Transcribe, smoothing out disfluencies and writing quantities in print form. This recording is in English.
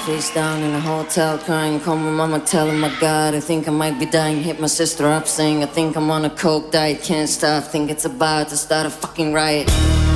face down in a hotel crying. Call my mama, tell her, my God, I think I might be dying. Hit my sister up saying I think I'm on a coke diet. Can't stop, think it's about to start a fucking riot.